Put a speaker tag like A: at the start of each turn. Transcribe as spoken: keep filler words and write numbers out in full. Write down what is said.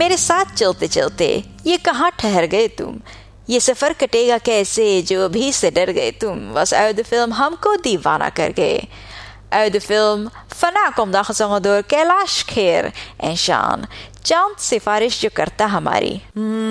A: मेरे साथ चलते चलते ये कहाँ ठहर गए तुम, ये सफ़र कटेगा कैसे जो अभी से डर गए तुम. Was uit de film हमको दीवाना कर गए. Uit de film Fana komt gezongen door Kailash Kher en Shaan. Chand सिफारिश जो करता हमारी.